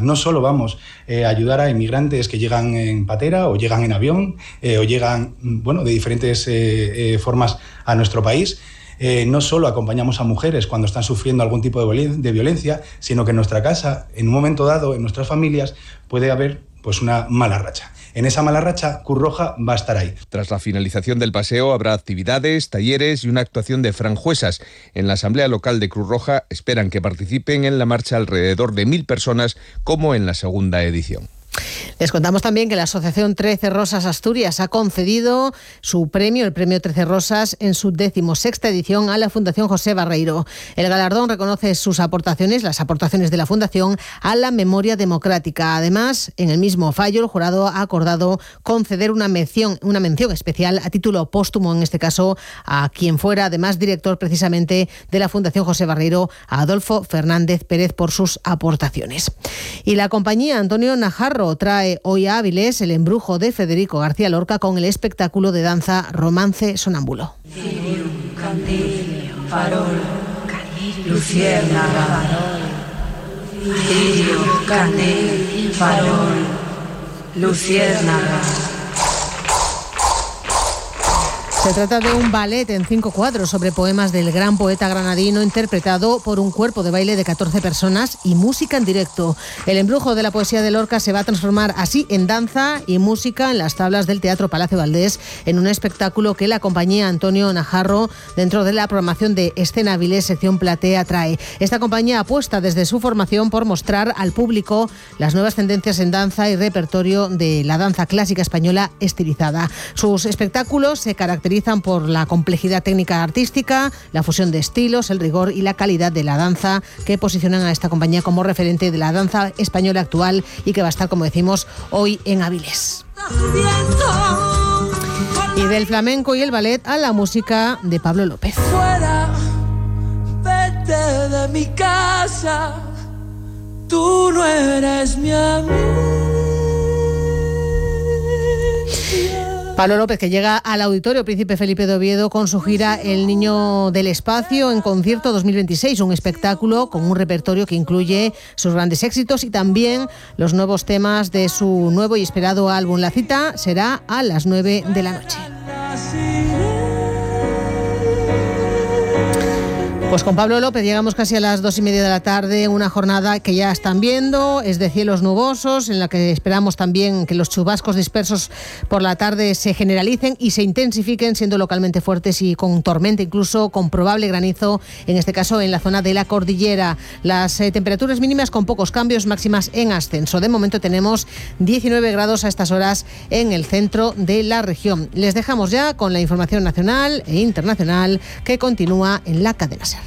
No solo vamos a ayudar a inmigrantes que llegan en patera o llegan en avión o llegan de diferentes formas a nuestro país. No solo acompañamos a mujeres cuando están sufriendo algún tipo de violencia, sino que en nuestra casa, en un momento dado, en nuestras familias, puede haber una mala racha. En esa mala racha, Cruz Roja va a estar ahí. Tras la finalización del paseo habrá actividades, talleres y una actuación de franjuesas. En la Asamblea Local de Cruz Roja esperan que participen en la marcha alrededor de 1.000 personas, como en la segunda edición. Les contamos también que la Asociación 13 Rosas Asturias ha concedido su premio, el premio 13 Rosas, en su 16ª edición a la Fundación José Barreiro. El galardón reconoce sus aportaciones, las aportaciones de la Fundación, a la memoria democrática. Además, en el mismo fallo, el jurado ha acordado conceder una mención especial a título póstumo, en este caso, a quien fuera además director precisamente de la Fundación José Barreiro, a Adolfo Fernández Pérez, por sus aportaciones. Y la compañía Antonio Najarro trae hoy a Áviles el embrujo de Federico García Lorca con el espectáculo de danza Romance Sonámbulo. Cirium, candelio, farol, luciérnaga, cirium, candelio, farol, luciérnaga. Se trata de un ballet en 5 cuadros sobre poemas del gran poeta granadino, interpretado por un cuerpo de baile de 14 personas y música en directo. El embrujo de la poesía de Lorca se va a transformar así en danza y música en las tablas del Teatro Palacio Valdés, en un espectáculo que la compañía Antonio Najarro, dentro de la programación de Escena Áviles, sección Platea, trae. Esta compañía apuesta desde su formación por mostrar al público las nuevas tendencias en danza y repertorio de la danza clásica española estilizada. Sus espectáculos se caracterizan por la complejidad técnica artística, la fusión de estilos, el rigor y la calidad de la danza, que posicionan a esta compañía como referente de la danza española actual y que va a estar, como decimos, hoy en Áviles. Y del flamenco y el ballet a la música de Pablo López. Fuera, vete de mi casa, tú no eres mi amigo. Pablo López, que llega al Auditorio Príncipe Felipe de Oviedo con su gira El Niño del Espacio en concierto 2026, un espectáculo con un repertorio que incluye sus grandes éxitos y también los nuevos temas de su nuevo y esperado álbum. La cita será a las 9 de la noche. Pues con Pablo López llegamos casi a las 2:30 de la tarde, una jornada que ya están viendo, es de cielos nubosos, en la que esperamos también que los chubascos dispersos por la tarde se generalicen y se intensifiquen, siendo localmente fuertes y con tormenta, incluso con probable granizo, en este caso en la zona de la cordillera. Las temperaturas mínimas con pocos cambios, máximas en ascenso. De momento tenemos 19 grados a estas horas en el centro de la región. Les dejamos ya con la información nacional e internacional que continúa en la cadena SER.